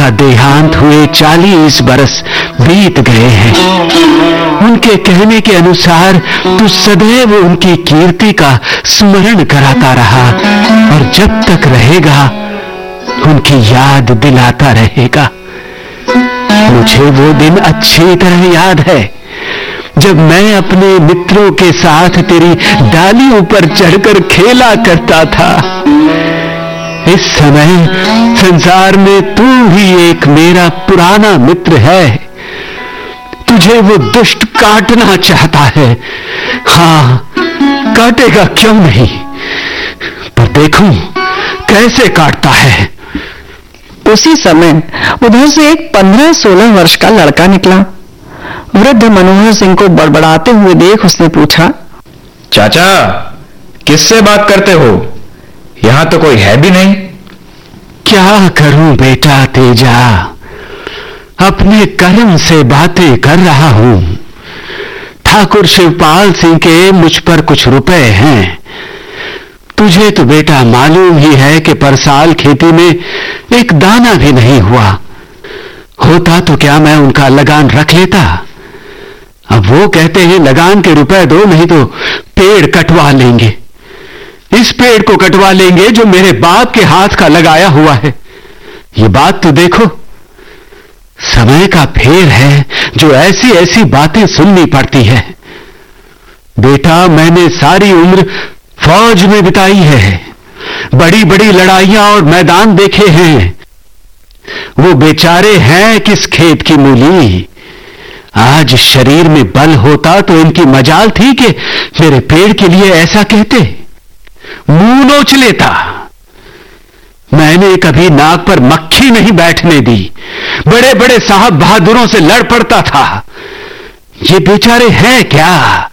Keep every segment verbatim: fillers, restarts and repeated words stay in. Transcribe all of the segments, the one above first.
का देहांत हुए चालीस बरस बीत गए हैं। उनके कहने के अनुसार तू सदैव उनकी कीर्ति का स्मरण कराता रहा और जब तक रहेगा उनकी याद दिलाता रहेगा। मुझे वो दिन अच्छी तरह याद है जब मैं अपने मित्रों के साथ तेरी डालियों पर चढ़कर खेला करता था। इस समय संसार में तू ही एक मेरा पुराना मित्र है। तुझे वो दुष्ट काटना चाहता है। हाँ, काटेगा क्यों नहीं, पर देखूं कैसे काटता है। उसी समय उधर से एक पंद्रह सोलह वर्ष का लड़का निकला। वृद्ध मनोहर सिंह को बड़बड़ाते हुए देख उसने पूछा, चाचा, किससे बात करते हो? यहां तो कोई है भी नहीं। क्या करूं बेटा तेजा, अपने कर्म से बातें कर रहा हूं। ठाकुर शिवपाल सिंह के मुझ पर कुछ रुपए हैं। तुझे तो बेटा मालूम ही है कि पर साल खेती में एक दाना भी नहीं हुआ। होता तो क्या मैं उनका लगान रख लेता। अब वो कहते हैं लगान के रुपए दो, नहीं तो पेड़ कटवा लेंगे। इस पेड़ को कटवा लेंगे जो मेरे बाप के हाथ का लगाया हुआ है। ये बात तो देखो, समय का फेर है जो ऐसी ऐसी बातें सुननी पड़ती है। बेटा, मैंने सारी उम्र फौज में बिताई है, बड़ी बड़ी लड़ाइयां और मैदान देखे हैं। वो बेचारे हैं किस खेत की मूली। आज शरीर में बल होता तो इनकी मजाल थी कि मेरे पेड़ के लिए ऐसा कहते, मुंह नोच लेता। मैंने कभी नाक पर मक्खी नहीं बैठने दी। बड़े बड़े साहब बहादुरों से लड़ पड़ता था। ये बेचारे हैं क्या?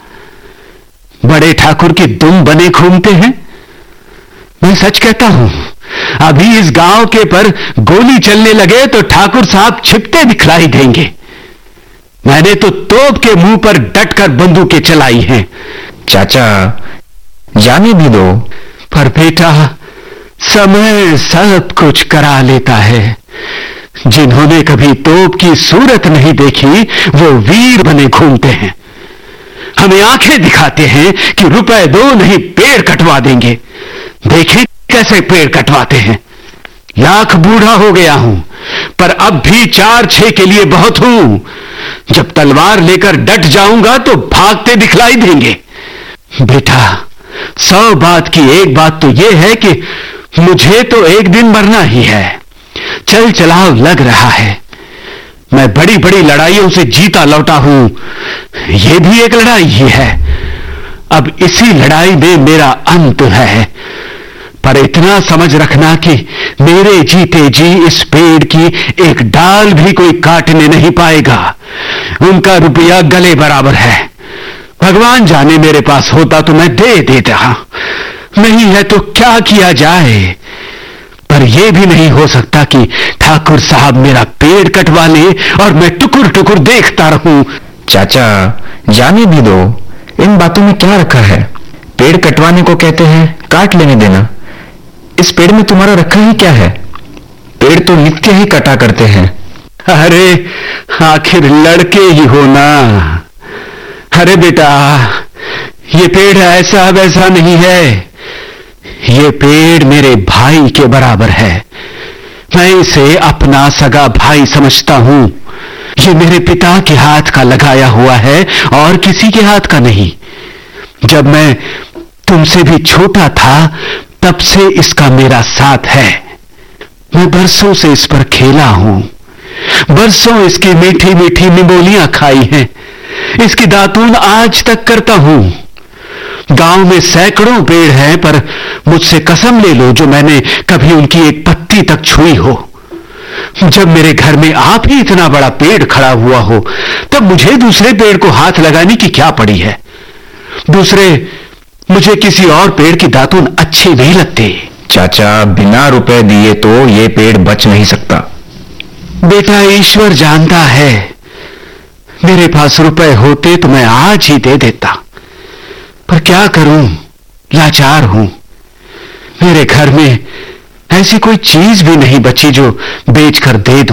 बड़े ठाकुर की दुम बने घूमते हैं। मैं सच कहता हूं, अभी इस गांव के पर गोली चलने लगे तो ठाकुर साहब छिपते दिखलाई देंगे। मैंने तो तोप के मुंह पर डटकर बंदूकें चलाई हैं। चाचा, जाने भी दो। पर बेटा, समय सब कुछ करा लेता है। जिन्होंने कभी तोप की सूरत नहीं देखी वो वीर बने घूमते हैं। हमें आंखें दिखाते हैं कि रुपए दो नहीं पेड़ कटवा देंगे। देखें कैसे पेड़ कटवाते हैं। लाख बूढ़ा हो गया हूं, पर अब भी चार छह के लिए बहुत हूं। जब तलवार लेकर डट जाऊंगा तो भागते दिखलाई देंगे। बेटा, सौ बात की एक बात तो यह है कि मुझे तो एक दिन मरना ही है। चल चलाव लग रहा है। मैं बड़ी बड़ी लड़ाइयों से जीता लौटा हूं। यह भी एक लड़ाई ही है। अब इसी लड़ाई में मेरा अंत है। पर इतना समझ रखना कि मेरे जीते जी इस पेड़ की एक डाल भी कोई काटने नहीं पाएगा। उनका रुपया गले बराबर है। भगवान जाने, मेरे पास होता तो मैं दे देता। नहीं है तो क्या किया जाए। पर यह भी नहीं हो सकता कि ठाकुर साहब मेरा पेड़ कटवा ले और मैं टुकुर टुकुर देखता रहूं। चाचा, जाने भी दो। इन बातों में क्या रखा है? पेड़ कटवाने को कहते हैं काट लेने देना। इस पेड़ में तुम्हारा रखा ही क्या है? पेड़ तो नित्य ही कटा करते हैं। अरे आखिर लड़के ही हो ना। अरे बेटा, ये पेड़ ऐसा वैसा नहीं है। ये पेड़ मेरे भाई के बराबर है। मैं इसे अपना सगा भाई समझता हूं। ये मेरे पिता के हाथ का लगाया हुआ है और किसी के हाथ का नहीं। जब मैं तुमसे भी छोटा था तब से इसका मेरा साथ है। मैं बरसों से इस पर खेला हूं। बरसों इसकी मीठी मीठी निमोलियां खाई हैं। इसकी दातून आज तक करता हूं। गांव में सैकड़ों पेड़ हैं, पर मुझसे कसम ले लो जो मैंने कभी उनकी एक पत्ती तक छुई हो। जब मेरे घर में आप ही इतना बड़ा पेड़ खड़ा हुआ हो तब मुझे दूसरे पेड़ को हाथ लगाने की क्या पड़ी है। दूसरे मुझे किसी और पेड़ की दातून अच्छी नहीं लगती। चाचा, बिना रुपए दिए तो ये पेड़ बच नहीं सकता। बेटा, ईश्वर जानता है, मेरे पास रुपए होते तो मैं आज ही दे देता। पर क्या करूं, लाचार हूं। मेरे घर में ऐसी कोई चीज भी नहीं बची जो बेचकर दे दूं।